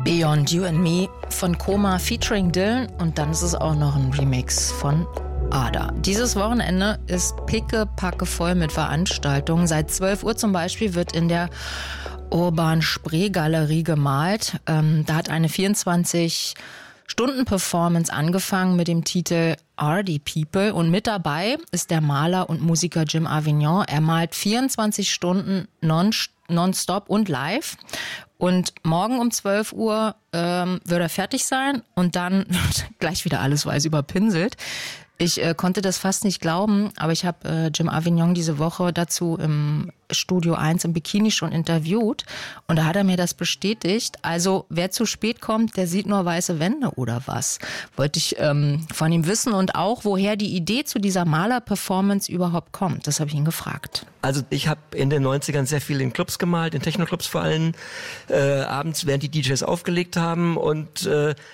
Beyond You and Me von Coma featuring Dylan und dann ist es auch noch ein Remix von Ada. Dieses Wochenende ist pickepacke voll mit Veranstaltungen. Seit 12 Uhr zum Beispiel wird in der Urban Spree Galerie gemalt. Da hat eine 24-Stunden-Performance angefangen mit dem Titel Are the People und mit dabei ist der Maler und Musiker Jim Avignon. Er malt 24 Stunden nonstop und live. Und morgen um 12 Uhr wird er fertig sein und dann wird gleich wieder alles weiß überpinselt. Ich konnte das fast nicht glauben, aber ich habe Jim Avignon diese Woche dazu im Studio 1 im Bikini schon interviewt und da hat er mir das bestätigt. Also wer zu spät kommt, der sieht nur weiße Wände oder was? Wollte ich von ihm wissen und auch, woher die Idee zu dieser Maler-Performance überhaupt kommt. Das habe ich ihn gefragt. Also ich habe in den 90ern sehr viel in Clubs gemalt, in Techno-Clubs vor allem, abends, während die DJs aufgelegt haben und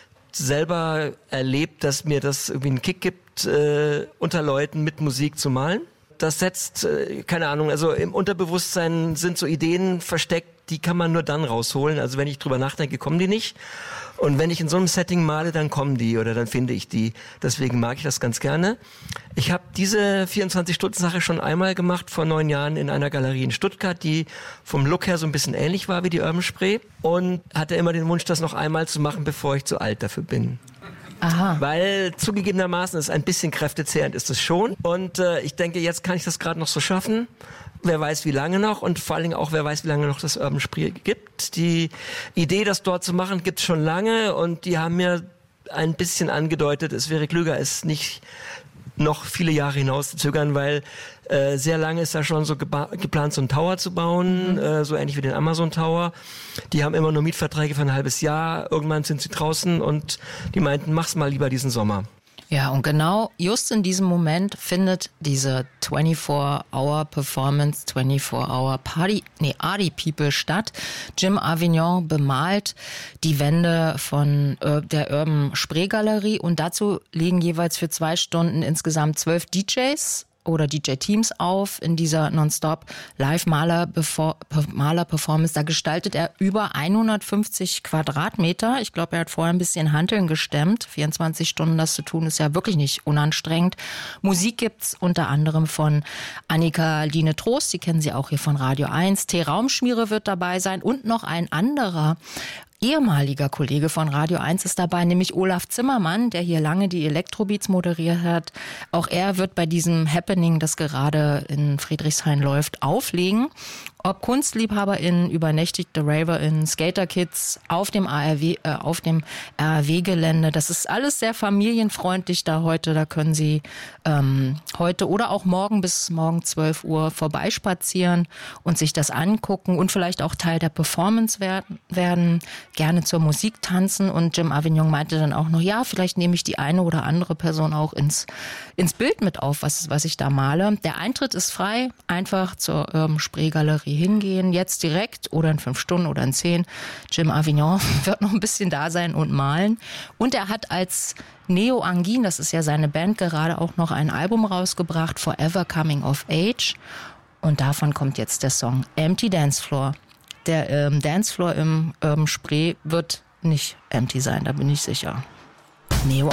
selber erlebt, dass mir das irgendwie einen Kick gibt, unter Leuten mit Musik zu malen. Das setzt, keine Ahnung, also im Unterbewusstsein sind so Ideen versteckt, die kann man nur dann rausholen. Also wenn ich drüber nachdenke, kommen die nicht. Und wenn ich in so einem Setting male, dann kommen die oder dann finde ich die. Deswegen mag ich das ganz gerne. Ich habe diese 24-Stunden-Sache schon einmal gemacht, vor 9 Jahren in einer Galerie in Stuttgart, die vom Look her so ein bisschen ähnlich war wie die Urban Spree. Und hatte immer den Wunsch, das noch einmal zu machen, bevor ich zu alt dafür bin. Aha. Weil zugegebenermaßen ist ein bisschen kräftezehrend ist es schon. Und ich denke, jetzt kann ich das gerade noch so schaffen. Wer weiß, wie lange noch und vor allen Dingen auch, wer weiß, wie lange noch das Urban Spree gibt. Die Idee, das dort zu machen, gibt es schon lange und die haben mir ein bisschen angedeutet, es wäre klüger, es nicht noch viele Jahre hinaus zu zögern, weil sehr lange ist da schon so geplant, so einen Tower zu bauen, so ähnlich wie den Amazon Tower. Die haben immer nur Mietverträge für ein halbes Jahr. Irgendwann sind sie draußen und die meinten, mach's mal lieber diesen Sommer. Ja, und genau just in diesem Moment findet diese 24-Hour-Performance, 24-Hour-Party, Are People statt. Jim Avignon bemalt die Wände von der Urban Spree Galerie und dazu legen jeweils für 2 Stunden insgesamt 12 DJs oder DJ-Teams auf in dieser Nonstop Live-Maler-Performance. Da gestaltet er über 150 Quadratmeter. Ich glaube, er hat vorher ein bisschen Hanteln gestemmt. 24 Stunden das zu tun, ist ja wirklich nicht unanstrengend. Musik gibt's unter anderem von Annika Line Trost, die kennen Sie auch hier von Radio 1. T. Raumschmiere wird dabei sein und noch ein anderer ehemaliger Kollege von Radio 1 ist dabei, nämlich Olaf Zimmermann, der hier lange die Elektrobeats moderiert hat. Auch er wird bei diesem Happening, das gerade in Friedrichshain läuft, auflegen. Ob KunstliebhaberInnen, übernächtigte RaverInnen, Skaterkids auf dem RAW-Gelände. Das ist alles sehr familienfreundlich da heute. Da können Sie heute oder auch morgen bis morgen 12 Uhr vorbeispazieren und sich das angucken und vielleicht auch Teil der Performance werden, gerne zur Musik tanzen. Und Jim Avignon meinte dann auch noch, ja, vielleicht nehme ich die eine oder andere Person auch ins Bild mit auf, was ich da male. Der Eintritt ist frei, einfach zur Spree Galerie hingehen, jetzt direkt oder in 5 Stunden oder in 10. Jim Avignon wird noch ein bisschen da sein und malen. Und er hat als Neo Angin, das ist ja seine Band, gerade auch noch ein Album rausgebracht, Forever Coming of Age. Und davon kommt jetzt der Song Empty Dance Floor. Der Dancefloor im Spree wird nicht empty sein, da bin ich sicher. Neo